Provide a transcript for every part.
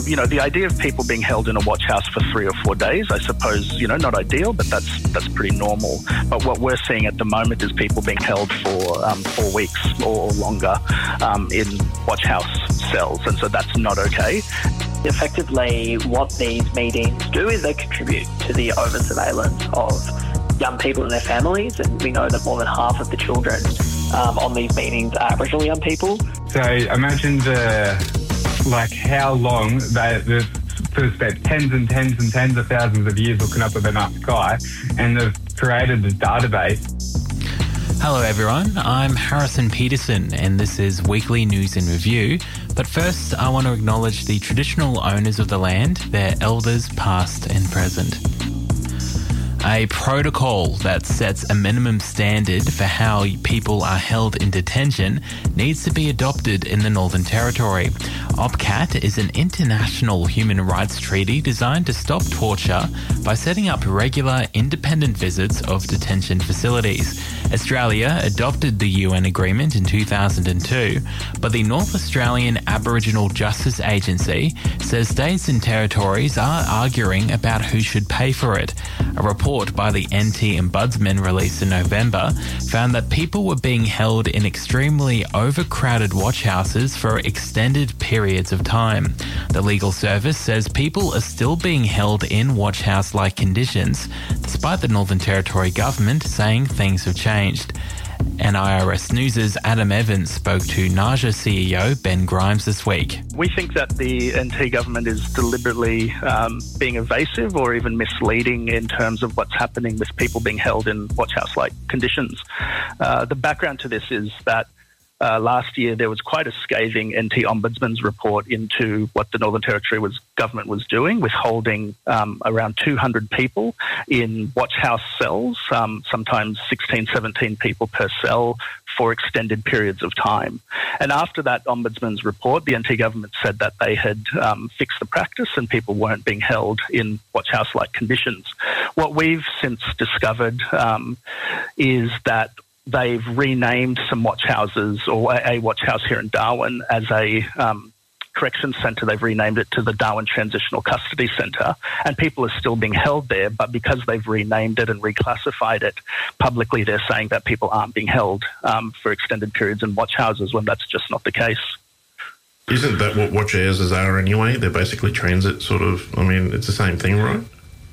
The idea of people being held in a watch house for 3 or 4 days, I suppose, not ideal, but that's pretty normal. But what we're seeing at the moment is people being held for 4 weeks or longer in watch house cells, and so that's not okay. Effectively, what these meetings do is they contribute to the over-surveillance of young people and their families, and we know that more than half of the children on these meetings are Aboriginal young people. So imagine how long they've spent tens and tens and tens of thousands of years looking up at the night sky, and they've created this database. Hello everyone, I'm Harrison Peterson and this is Weekly News in Review. But first, I want to acknowledge the traditional owners of the land, their elders past and present. A protocol that sets a minimum standard for how people are held in detention needs to be adopted in the Northern Territory. OPCAT is an international human rights treaty designed to stop torture by setting up regular independent visits of detention facilities. Australia adopted the UN agreement in 2002, but the North Australian Aboriginal Justice Agency says states and territories are arguing about who should pay for it. A report by the NT Ombudsman released in November found that people were being held in extremely overcrowded watch houses for extended periods of time. The legal service says people are still being held in watch house-like conditions, despite the Northern Territory government saying things have changed. NIRS News' Adam Evans spoke to NAJA CEO Ben Grimes this week. We think that the NT government is deliberately being evasive or even misleading in terms of what's happening with people being held in watch house-like conditions. The background to this is that last year there was quite a scathing NT Ombudsman's report into what the Northern Territory government was doing, with holding around 200 people in watch house cells, sometimes 16, 17 people per cell for extended periods of time. And after that Ombudsman's report, the NT government said that they had fixed the practice and people weren't being held in watch house-like conditions. What we've since discovered is that they've renamed some watch houses, or a watch house here in Darwin, as a corrections centre. They've renamed it to the Darwin Transitional Custody Centre, and people are still being held there, but because they've renamed it and reclassified it, publicly they're saying that people aren't being held for extended periods in watch houses, when that's just not the case. Isn't that what watch houses are anyway? They're basically transit sort of, it's the same thing, right?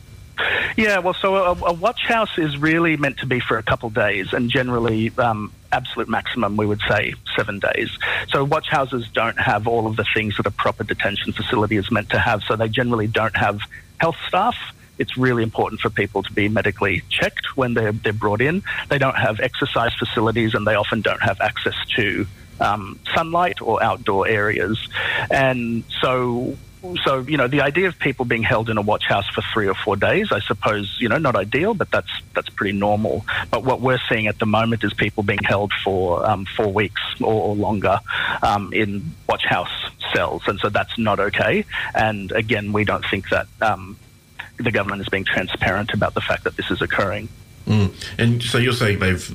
Yeah, well, so a watch house is really meant to be for a couple of days, and generally absolute maximum, we would say 7 days. So watch houses don't have all of the things that a proper detention facility is meant to have, so they generally don't have health staff. It's really important for people to be medically checked when they're brought in. They don't have exercise facilities, and they often don't have access to sunlight or outdoor areas. And so the idea of people being held in a watch house for 3 or 4 days, I suppose, not ideal, but that's pretty normal. But what we're seeing at the moment is people being held for 4 weeks or longer in watch house cells, and so that's not okay. And again, we don't think that the government is being transparent about the fact that this is occurring. And so you're saying they've,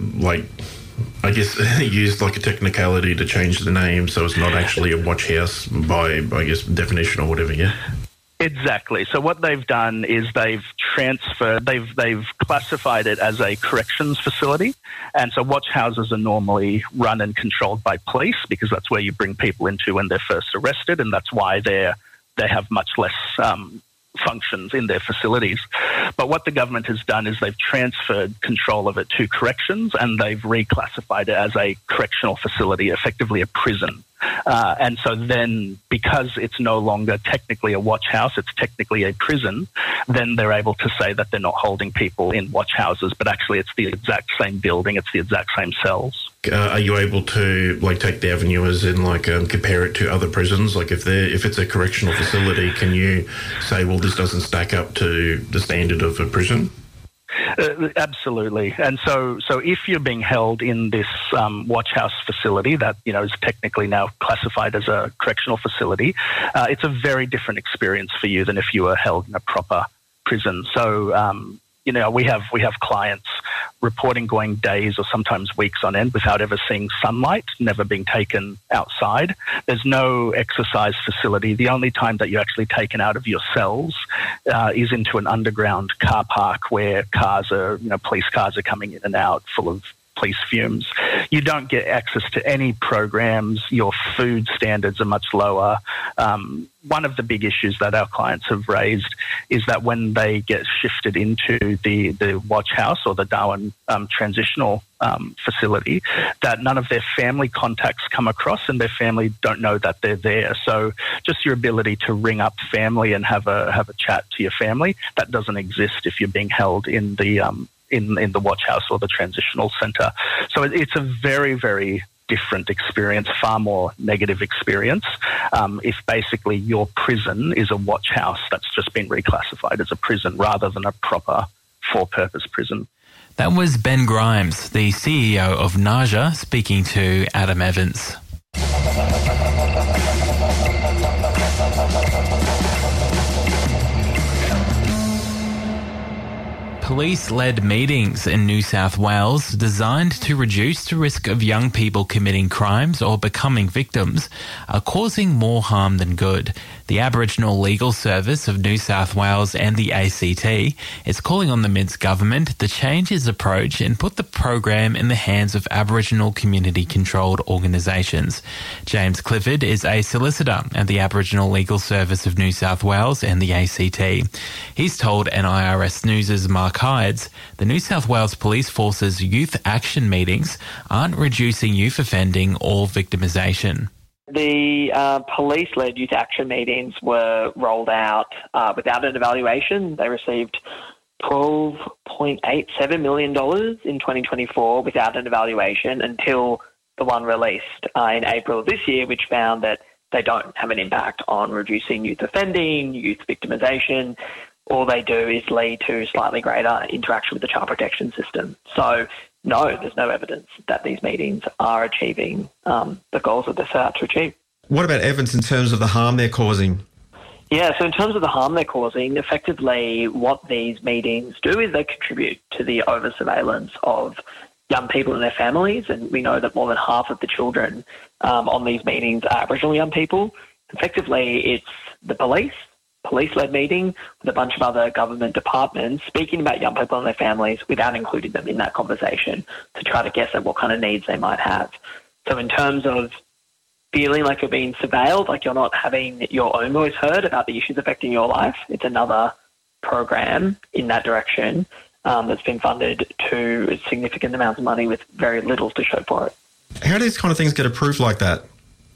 used a technicality to change the name, so it's not actually a watch house by, definition or whatever, yeah? Exactly. So what they've done is they've classified it as a corrections facility. And so watch houses are normally run and controlled by police, because that's where you bring people into when they're first arrested, and that's why they have much less functions in their facilities. But what the government has done is they've transferred control of it to corrections, and they've reclassified it as a correctional facility, effectively a prison. And so then, because it's no longer technically a watch house, it's technically a prison, then they're able to say that they're not holding people in watch houses, but actually it's the exact same building, it's the exact same cells. Are you able to take the avenue as in compare it to other prisons? If it's a correctional facility, can you say, well, this doesn't stack up to the standard of a prison? Absolutely. And so if you're being held in this watch house facility that is technically now classified as a correctional facility, it's a very different experience for you than if you were held in a proper prison. So we have clients reporting going days or sometimes weeks on end without ever seeing sunlight, never being taken outside. There's no exercise facility. The only time that you're actually taken out of your cells is into an underground car park where police cars are coming in and out full of police fumes. You don't get access to any programs. Your food standards are much lower. One of the big issues that our clients have raised is that when they get shifted into the watch house or the Darwin transitional facility, that none of their family contacts come across and their family don't know that they're there. So just your ability to ring up family and have a chat to your family, that doesn't exist if you're being held in the in the watch house or the transitional centre. So it's a very, very different experience, far more negative experience, if basically your prison is a watch house that's just been reclassified as a prison rather than a proper for-purpose prison. That was Ben Grimes, the CEO of NAJA, speaking to Adam Evans. Police-led meetings in New South Wales designed to reduce the risk of young people committing crimes or becoming victims are causing more harm than good. The Aboriginal Legal Service of New South Wales and the ACT is calling on the Mints government to change its approach and put the program in the hands of Aboriginal community-controlled organisations. James Clifford is a solicitor at the Aboriginal Legal Service of New South Wales and the ACT. He's told NIRS News' Mark Hydes the New South Wales Police Force's youth action meetings aren't reducing youth offending or victimisation. The police-led youth action meetings were rolled out without an evaluation. They received $12.87 million in 2024 without an evaluation until the one released in April of this year, which found that they don't have an impact on reducing youth offending, youth victimisation. All they do is lead to slightly greater interaction with the child protection system. So, no, there's no evidence that these meetings are achieving the goals that they're set out to achieve. What about evidence in terms of the harm they're causing? Yeah, so in terms of the harm they're causing, effectively what these meetings do is they contribute to the over-surveillance of young people and their families, and we know that more than half of the children on these meetings are Aboriginal young people. Effectively, it's the police-led meeting with a bunch of other government departments speaking about young people and their families without including them in that conversation to try to guess at what kind of needs they might have. So in terms of feeling like you're being surveilled, like you're not having your own voice heard about the issues affecting your life, it's another program in that direction that's been funded to significant amounts of money with very little to show for it. How do these kind of things get approved like that?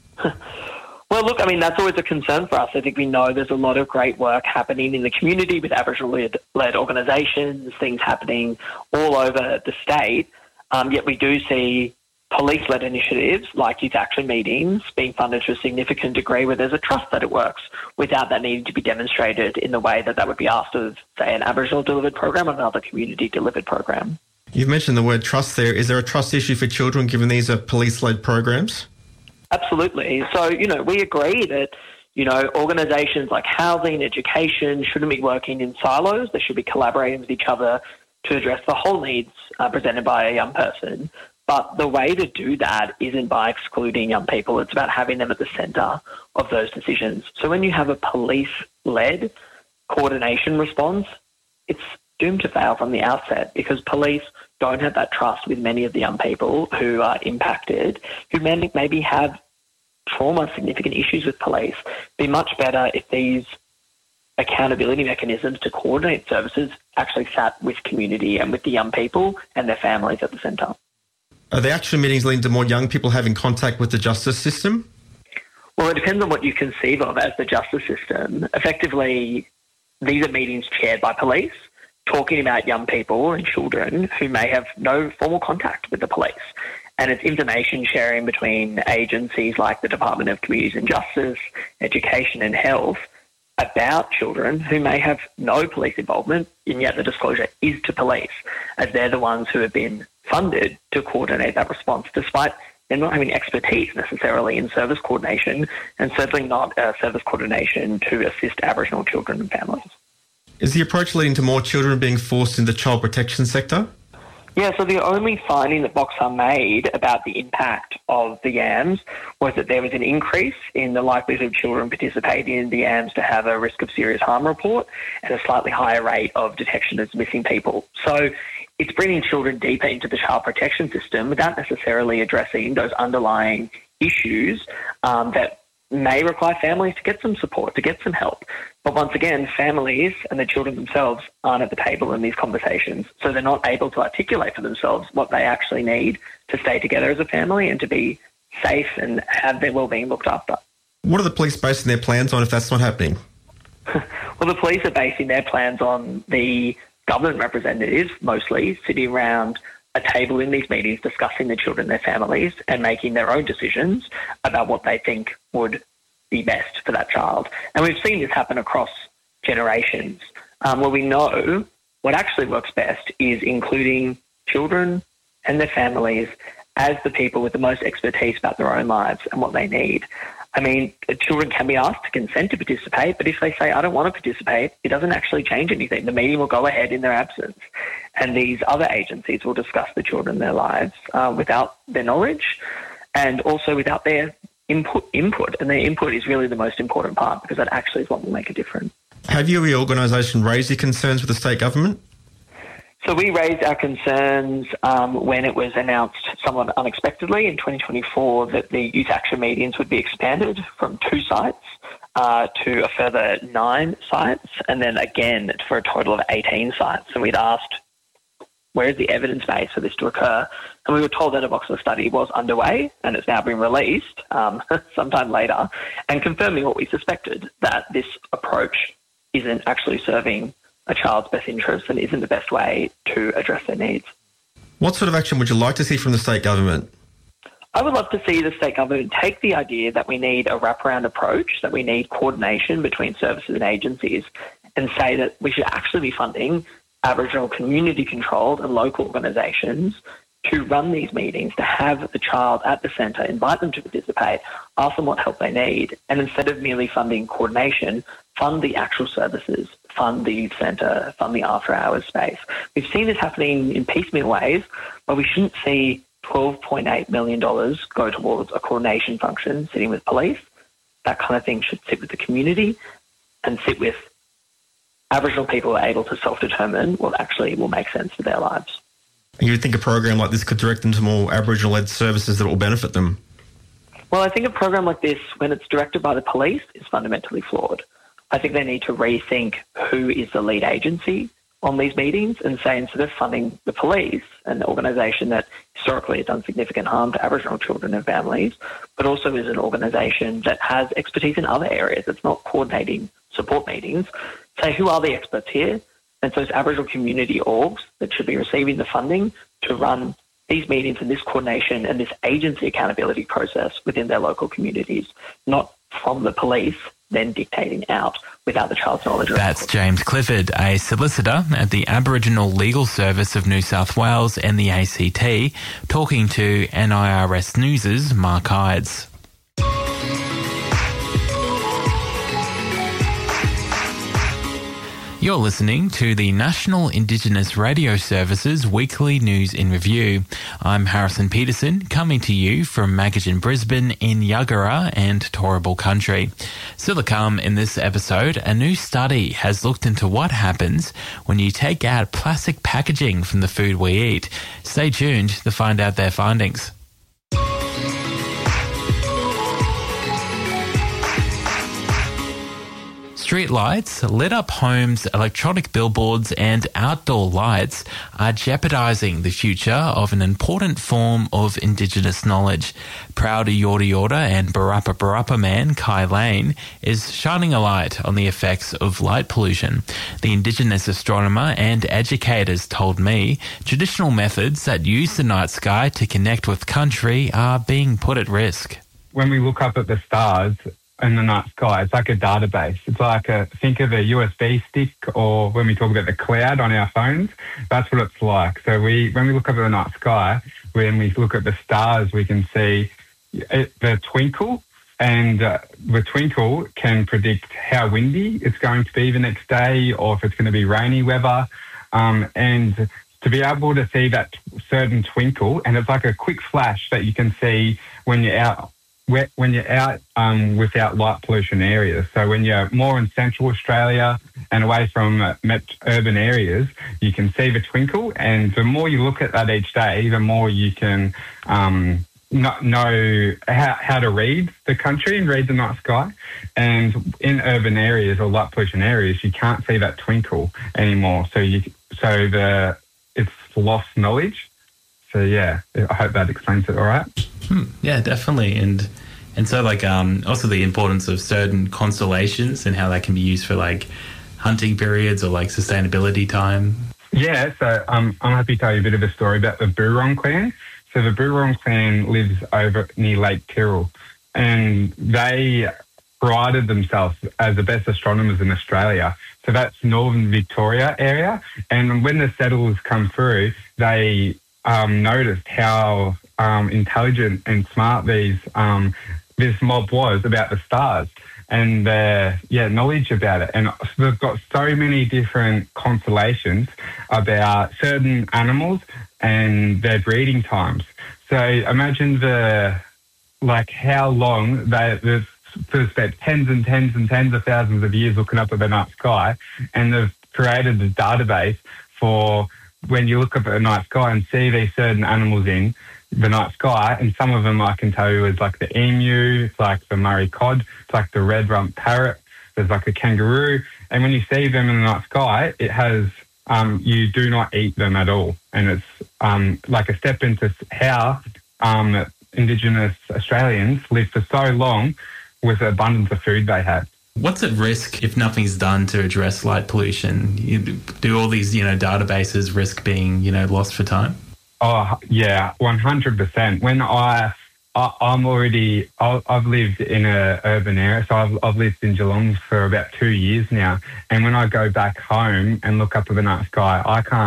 Well, look, I mean, that's always a concern for us. I think we know there's a lot of great work happening in the community with Aboriginal-led organisations, things happening all over the state, yet we do see police-led initiatives like youth action meetings being funded to a significant degree where there's a trust that it works without that needing to be demonstrated in the way that would be asked of, say, an Aboriginal-delivered program or another community-delivered program. You've mentioned the word trust there. Is there a trust issue for children given these are police-led programs? Absolutely. So, we agree that, organisations like housing, education shouldn't be working in silos. They should be collaborating with each other to address the whole needs presented by a young person. But the way to do that isn't by excluding young people. It's about having them at the centre of those decisions. So when you have a police-led coordination response, it's doomed to fail from the outset because police don't have that trust with many of the young people who are impacted, who maybe have trauma, significant issues with police. It'd be much better if these accountability mechanisms to coordinate services actually sat with community and with the young people and their families at the centre. Are the action meetings leading to more young people having contact with the justice system? Well, it depends on what you conceive of as the justice system. Effectively, these are meetings chaired by police, talking about young people and children who may have no formal contact with the police. And it's information sharing between agencies like the Department of Communities and Justice, Education and Health about children who may have no police involvement, and yet the disclosure is to police, as they're the ones who have been funded to coordinate that response, despite them not having expertise necessarily in service coordination, and certainly not service coordination to assist Aboriginal children and families. Is the approach leading to more children being forced into the child protection sector? Yeah, so the only finding that Boxer made about the impact of the YAMS was that there was an increase in the likelihood of children participating in the YAMS to have a risk of serious harm report and a slightly higher rate of detection as missing people. So it's bringing children deeper into the child protection system without necessarily addressing those underlying issues that may require families to get some support, to get some help. But once again, families and the children themselves aren't at the table in these conversations, so they're not able to articulate for themselves what they actually need to stay together as a family and to be safe and have their well-being looked after. What are the police basing their plans on if that's not happening? Well, the police are basing their plans on the government representatives, mostly, sitting around a table in these meetings discussing the children and their families and making their own decisions about what they think would be best for that child. And we've seen this happen across generations, where we know what actually works best is including children and their families as the people with the most expertise about their own lives and what they need. I mean, children can be asked to consent to participate, but if they say, I don't want to participate, it doesn't actually change anything. The meeting will go ahead in their absence. And these other agencies will discuss the children and their lives without their knowledge and also without their input. And their input is really the most important part because that actually is what will make a difference. Have you or your organisation raised your concerns with the state government? So we raised our concerns when it was announced somewhat unexpectedly in 2024 that the youth action meetings would be expanded from 2 sites to a further 9 sites and then again for a total of 18 sites. And we'd asked, where is the evidence base for this to occur? And we were told that a Boxer study was underway and it's now been released sometime later and confirming what we suspected, that this approach isn't actually serving a child's best interests and isn't the best way to address their needs. What sort of action would you like to see from the state government? I would love to see the state government take the idea that we need a wraparound approach, that we need coordination between services and agencies, and say that we should actually be funding Aboriginal community-controlled and local organisations to run these meetings, to have the child at the centre, invite them to participate, ask them what help they need, and instead of merely funding coordination, fund the actual services, fund the youth centre, fund the after-hours space. We've seen this happening in piecemeal ways, but we shouldn't see $12.8 million go towards a coordination function sitting with police. That kind of thing should sit with the community and sit with Aboriginal people who are able to self-determine what actually will make sense for their lives. You would think a program like this could direct them to more Aboriginal-led services that will benefit them? Well, I think a program like this, when it's directed by the police, is fundamentally flawed. I think they need to rethink who is the lead agency on these meetings and say, instead of funding the police, an organisation that historically has done significant harm to Aboriginal children and families, but also is an organisation that has expertise in other areas, it's not coordinating support meetings, say who are the experts here? And so it's Aboriginal community orgs that should be receiving the funding to run these meetings and this coordination and this agency accountability process within their local communities, not from the police then dictating out without the child's knowledge. That's James Clifford, a solicitor at the Aboriginal Legal Service of New South Wales and the ACT, talking to NIRS News' Mark Ides. You're listening to the National Indigenous Radio Service's weekly news in review. I'm Harrison Peterson, coming to you from Magazine Brisbane in Yuggera and Turrbal Country. Still to come in this episode, a new study has looked into what happens when you take out plastic packaging from the food we eat. Stay tuned to find out their findings. Street lights, lit up homes, electronic billboards and outdoor lights are jeopardising the future of an important form of Indigenous knowledge. Proud Yorta Yorta and Barappa Barappa man Kai Lane is shining a light on the effects of light pollution. The Indigenous astronomer and educators told me traditional methods that use the night sky to connect with country are being put at risk. When we look up at the stars in the night sky, it's like a database. It's like think of a USB stick, or when we talk about the cloud on our phones, that's what it's like. So when we look up at the night sky, when we look at the stars, we can see the twinkle And the twinkle can predict how windy it's going to be the next day, or if it's going to be rainy weather. And to be able to see that certain twinkle, and it's like a quick flash that you can see when you're out without light pollution areas. So when you're more in central Australia and away from urban areas, you can see the twinkle. And the more you look at that each day, the more you can know how to read the country and read the night sky. And in urban areas or light pollution areas, you can't see that twinkle anymore. It's lost knowledge. So yeah, I hope that explains it all right. Yeah, definitely. And so like also the importance of certain constellations and how that can be used for like hunting periods or like sustainability time. Yeah, so I'm happy to tell you a bit of a story about the Burong clan. So the Burong clan lives over near Lake Tyrrell, and they prided themselves as the best astronomers in Australia. So that's northern Victoria area. And when the settlers come through, they noticed how intelligent and smart this mob was about the stars and their knowledge about it. And they've got so many different constellations about certain animals and their breeding times. So imagine how long they've spent tens and tens and tens of thousands of years looking up at the night sky, and they've created a database for when you look up at the night sky and see these certain animals in the night sky. And some of them I can tell you is like the emu, it's like the Murray cod, it's like the red rump parrot, there's like a kangaroo. And when you see them in the night sky, it has you do not eat them at all. And it's like a step into how Indigenous Australians lived for so long with the abundance of food they had. What's at risk if nothing's done to address light pollution? Do all these, databases risk being, lost for time? Oh, yeah, 100%. When I've lived in an urban area, so I've lived in Geelong for about 2 years now. And when I go back home and look up at the night sky,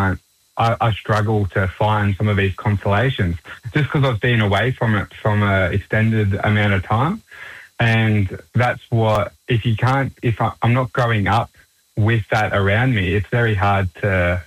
I struggle to find some of these constellations just because I've been away from it from an extended amount of time. And that's what, if I'm not growing up with that around me, it's very hard to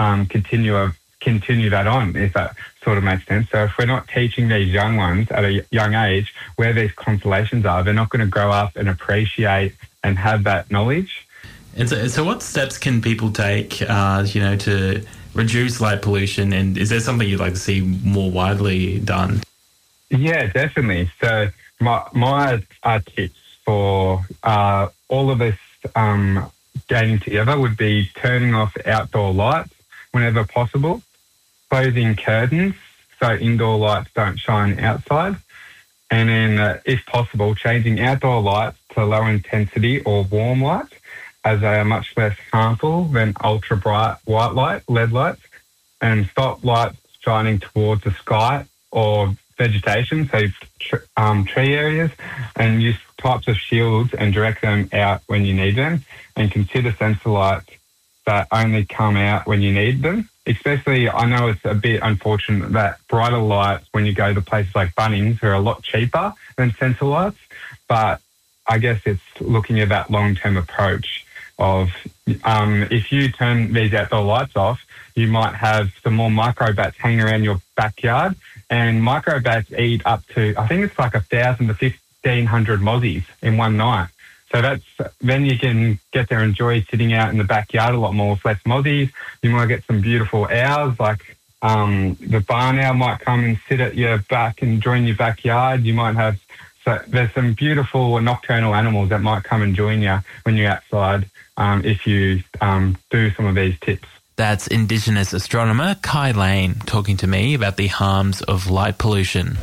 continue that on, if that sort of makes sense. So if we're not teaching these young ones at a young age where these constellations are, they're not going to grow up and appreciate and have that knowledge. And so what steps can people take, to reduce light pollution? And is there something you'd like to see more widely done? Yeah, definitely. So my tips for all of us getting together would be turning off outdoor lights whenever possible, closing curtains so indoor lights don't shine outside, and then, if possible, changing outdoor lights to low intensity or warm lights, as they are much less harmful than ultra bright white light, LED lights, and stop lights shining towards the sky or vegetation, so tree areas, and use types of shields and direct them out when you need them, and consider sensor lights that only come out when you need them. Especially, I know it's a bit unfortunate that brighter lights, when you go to places like Bunnings, are a lot cheaper than sensor lights, but I guess it's looking at that long-term approach of if you turn these outdoor lights off, you might have some more microbats hanging around your backyard, and microbats eat up to, I think it's like 1,000 to 1,500 mozzies in one night. So then you can get to enjoy sitting out in the backyard a lot more with less mozzies. You might get some beautiful owls, like the barn owl might come and sit at your back and join your backyard. You might have, so there's some beautiful nocturnal animals that might come and join you when you're outside if you do some of these tips. That's Indigenous astronomer Kai Lane talking to me about the harms of light pollution.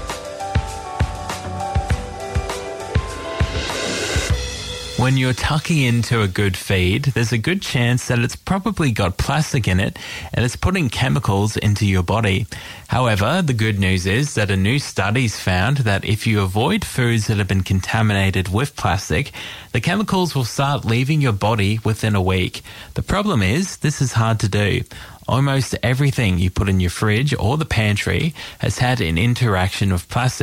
When you're tucking into a good feed, there's a good chance that it's probably got plastic in it and it's putting chemicals into your body. However, the good news is that a new study's found that if you avoid foods that have been contaminated with plastic, the chemicals will start leaving your body within a week. The problem is, this is hard to do. Almost everything you put in your fridge or the pantry has had an interaction with plastic.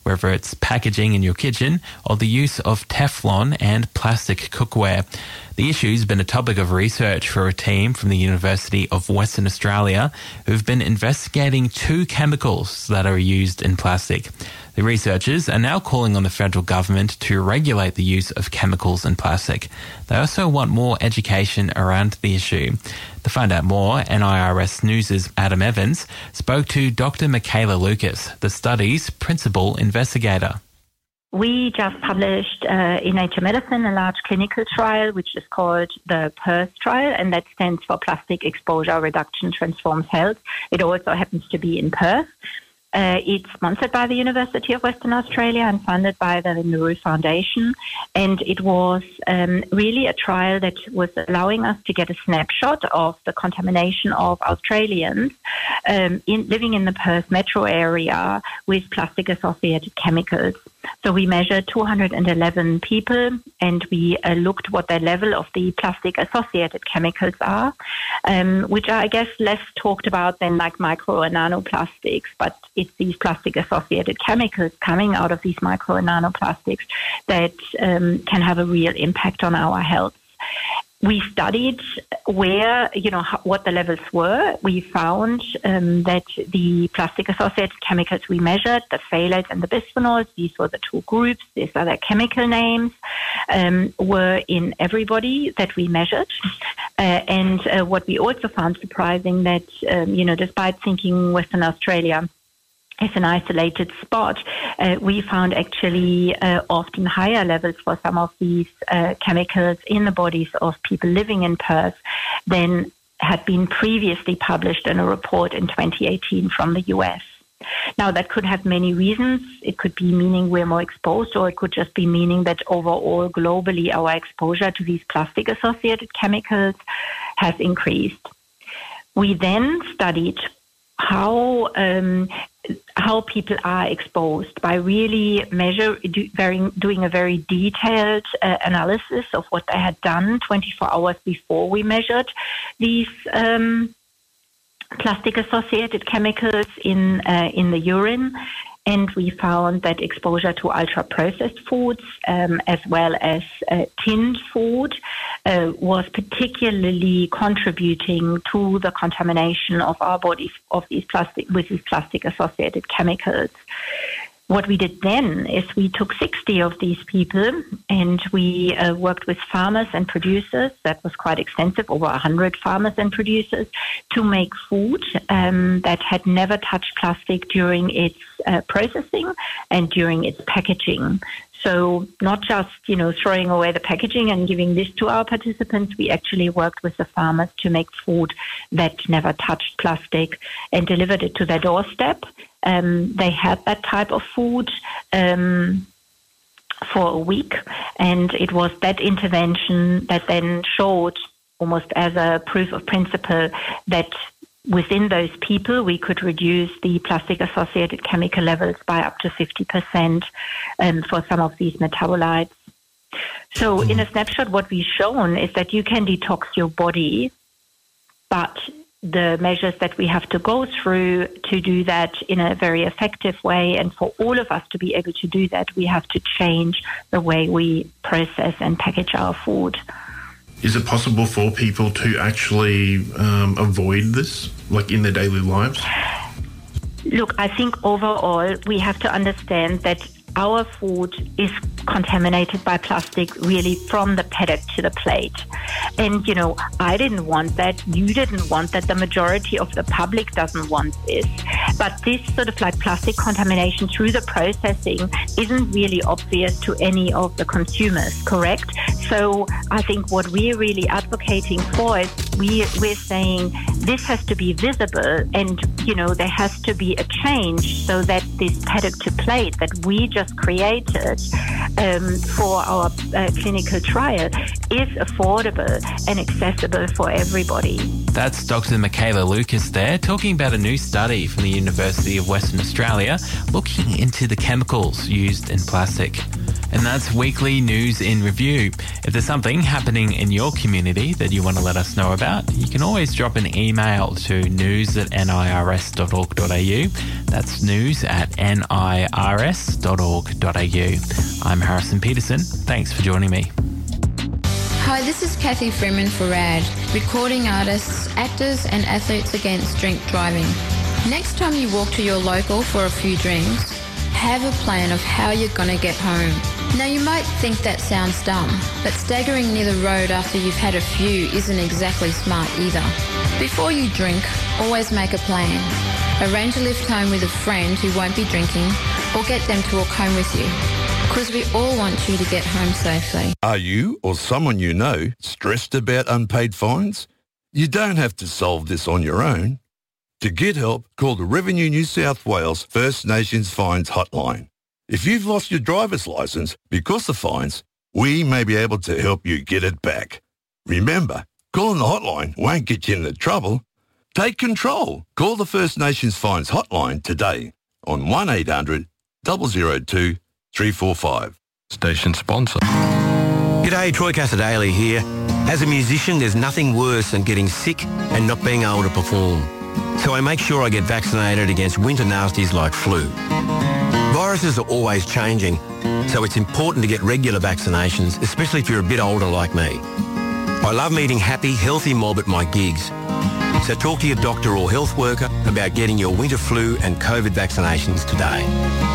whether it's packaging in your kitchen or the use of Teflon and plastic cookware. The issue's been a topic of research for a team from the University of Western Australia who've been investigating 2 chemicals that are used in plastic. The researchers are now calling on the federal government to regulate the use of chemicals in plastic. They also want more education around the issue. To find out more, NIRS News' Adam Evans spoke to Dr. Michaela Lucas, the study's principal investigator. We just published in Nature Medicine a large clinical trial, which is called the PERTH trial, and that stands for Plastic Exposure Reduction Transforms Health. It also happens to be in Perth. It's sponsored by the University of Western Australia and funded by the Nauru Foundation. And it was really a trial that was allowing us to get a snapshot of the contamination of Australians living in the Perth metro area with plastic-associated chemicals. So we measured 211 people and we looked what the level of the plastic-associated chemicals are, which are, I guess, less talked about than like micro and nanoplastics, but it's these plastic-associated chemicals coming out of these micro and nanoplastics that can have a real impact on our health. We studied where, what the levels were. We found that the plastic-associated chemicals we measured, the phthalates and the bisphenols, these were the 2 groups, these are their chemical names, were in everybody that we measured. And what we also found surprising that, despite thinking Western Australia is an isolated spot, we found actually often higher levels for some of these chemicals in the bodies of people living in Perth than had been previously published in a report in 2018 from the US. Now, that could have many reasons. It could be meaning we're more exposed, or it could just be meaning that overall, globally, our exposure to these plastic-associated chemicals has increased. We then studied how people are exposed by really doing a very detailed analysis of what they had done 24 hours before we measured these plastic-associated chemicals in the urine. And we found that exposure to ultra-processed foods as well as tinned food was particularly contributing to the contamination of our bodies with these plastic-associated chemicals. What we did then is we took 60 of these people and we worked with farmers and producers. That was quite extensive, over 100 farmers and producers, to make food that had never touched plastic during its processing and during its packaging. So not just, throwing away the packaging and giving this to our participants, we actually worked with the farmers to make food that never touched plastic and delivered it to their doorstep. They had that type of food for a week, and it was that intervention that then showed, almost as a proof of principle, that within those people, we could reduce the plastic-associated chemical levels by up to 50% for some of these metabolites. So in a snapshot, what we've shown is that you can detox your body, but the measures that we have to go through to do that in a very effective way, and for all of us to be able to do that, we have to change the way we process and package our food. Is it possible for people to actually avoid this, like in their daily lives? Look, I think overall we have to understand that our food is contaminated by plastic really from the paddock to the plate. And, I didn't want that. You didn't want that. The majority of the public doesn't want this. But this sort of like plastic contamination through the processing isn't really obvious to any of the consumers, correct? So I think what we're really advocating for is we're saying this has to be visible and, there has to be a change so that this paddock to plate that we just created for our clinical trial is affordable and accessible for everybody. That's Dr. Michaela Lucas there, talking about a new study from the University of Western Australia looking into the chemicals used in plastic. And that's Weekly News in Review. If there's something happening in your community that you want to let us know about, you can always drop an email to news@nirs.org.au. That's news@nirs.org.au. I'm Harrison Peterson. Thanks for joining me. Hi, this is Kathy Freeman for RAD, recording artists, actors and athletes against drink driving. Next time you walk to your local for a few drinks, have a plan of how you're going to get home. Now you might think that sounds dumb, but staggering near the road after you've had a few isn't exactly smart either. Before you drink, always make a plan. Arrange a lift home with a friend who won't be drinking, or get them to walk home with you. Because we all want you to get home safely. Are you or someone you know stressed about unpaid fines? You don't have to solve this on your own. To get help, call the Revenue New South Wales First Nations Fines Hotline. If you've lost your driver's licence because of fines, we may be able to help you get it back. Remember, calling the hotline won't get you into trouble. Take control. Call the First Nations Fines Hotline today on 1800 002 345. Station sponsor. G'day, Troy Casadale here. As a musician, there's nothing worse than getting sick and not being able to perform. So I make sure I get vaccinated against winter nasties like flu. Viruses are always changing, so it's important to get regular vaccinations, especially if you're a bit older like me. I love meeting happy, healthy mob at my gigs. So talk to your doctor or health worker about getting your winter flu and COVID vaccinations today.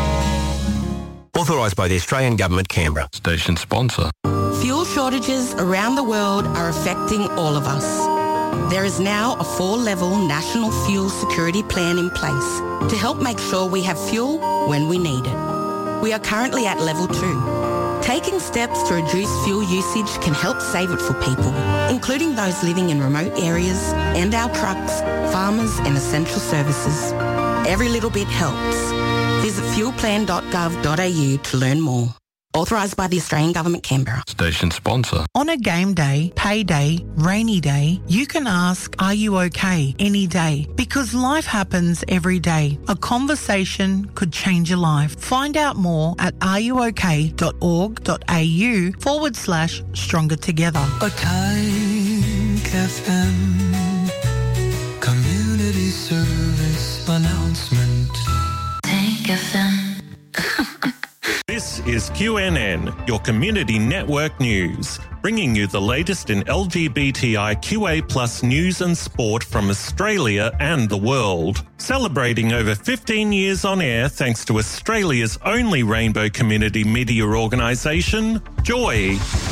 Authorised by the Australian Government, Canberra. Station sponsor. Fuel shortages around the world are affecting all of us. There is now a 4-level national fuel security plan in place to help make sure we have fuel when we need it. We are currently at level 2. Taking steps to reduce fuel usage can help save it for people, including those living in remote areas and our trucks, farmers and essential services. Every little bit helps. Visit fuelplan.gov.au to learn more. Authorised by the Australian Government, Canberra. Station sponsor. On a game day, payday, rainy day, you can ask, are you okay, any day? Because life happens every day. A conversation could change your life. Find out more at areyouok.org.au/stronger together. A Tank FM community service announcement. Tank FM. This is QNN, your community network news, bringing you the latest in LGBTIQA+ news and sport from Australia and the world. Celebrating over 15 years on air thanks to Australia's only rainbow community media organisation, Joy.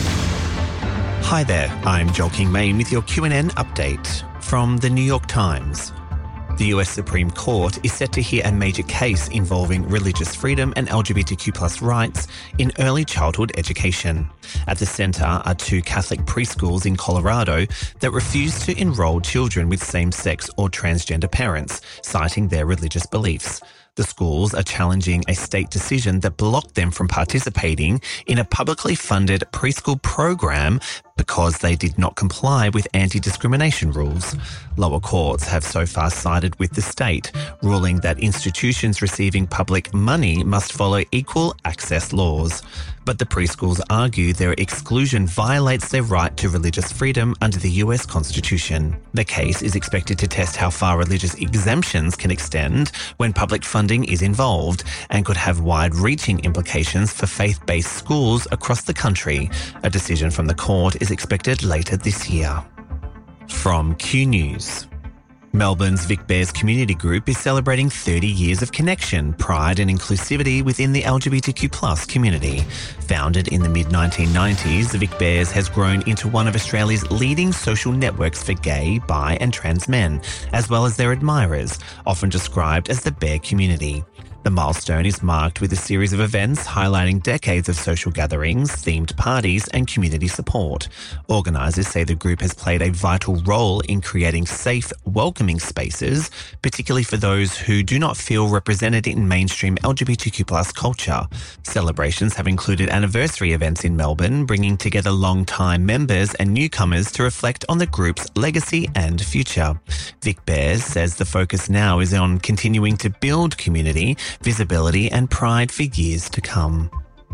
Hi there, I'm Joel King-Main with your QNN update from the New York Times. The US Supreme Court is set to hear a major case involving religious freedom and LGBTQ+ rights in early childhood education. At the centre are 2 Catholic preschools in Colorado that refuse to enrol children with same-sex or transgender parents, citing their religious beliefs. The schools are challenging a state decision that blocked them from participating in a publicly funded preschool program because they did not comply with anti-discrimination rules. Lower courts have so far sided with the state, ruling that institutions receiving public money must follow equal access laws. But the preschools argue their exclusion violates their right to religious freedom under the US Constitution. The case is expected to test how far religious exemptions can extend when public funding is involved and could have wide-reaching implications for faith-based schools across the country. A decision from the court is expected later this year. From Q News. Melbourne's Vic Bears community group is celebrating 30 years of connection, pride and inclusivity within the LGBTQ+ community. Founded in the mid-1990s, the Vic Bears has grown into one of Australia's leading social networks for gay, bi and trans men, as well as their admirers, often described as the Bear community. The milestone is marked with a series of events highlighting decades of social gatherings, themed parties and community support. Organisers say the group has played a vital role in creating safe, welcoming spaces, particularly for those who do not feel represented in mainstream LGBTQ+ culture. Celebrations have included anniversary events in Melbourne, bringing together long-time members and newcomers to reflect on the group's legacy and future. Vic Bears says the focus now is on continuing to build community, visibility and pride for years to come.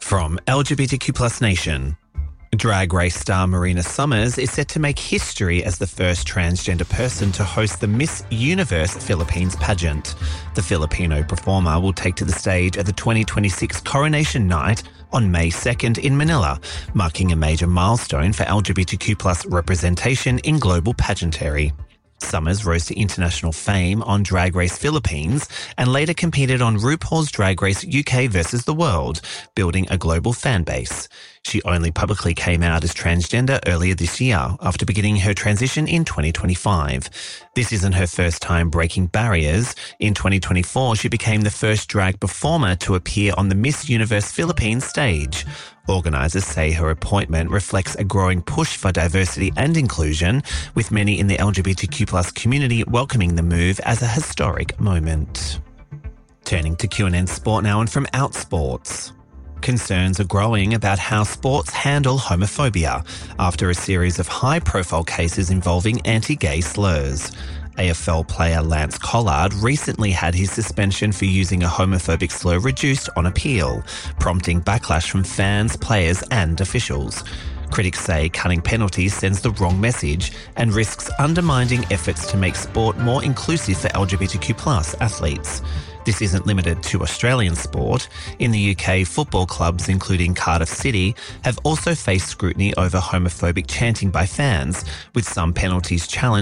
From LGBTQ+ Nation. Drag Race star Marina Summers is set to make history as the first transgender person to host the Miss Universe Philippines pageant. The Filipino performer will take to the stage at the 2026 Coronation Night on May 2nd in Manila, marking a major milestone for LGBTQ+ representation in global pageantry. Summers rose to international fame on Drag Race Philippines and later competed on RuPaul's Drag Race UK vs. the World, building a global fan base. She only publicly came out as transgender earlier this year after beginning her transition in 2025. This isn't her first time breaking barriers. In 2024, she became the first drag performer to appear on the Miss Universe Philippines stage. Organisers say her appointment reflects a growing push for diversity and inclusion, with many in the LGBTQ+ community welcoming the move as a historic moment. Turning to QNN Sport now, and from Outsports. Concerns are growing about how sports handle homophobia after a series of high-profile cases involving anti-gay slurs. AFL player Lance Collard recently had his suspension for using a homophobic slur reduced on appeal, prompting backlash from fans, players and officials. Critics say cutting penalties sends the wrong message and risks undermining efforts to make sport more inclusive for LGBTQ+ athletes. This isn't limited to Australian sport. In the UK, football clubs, including Cardiff City, have also faced scrutiny over homophobic chanting by fans, with some penalties challenged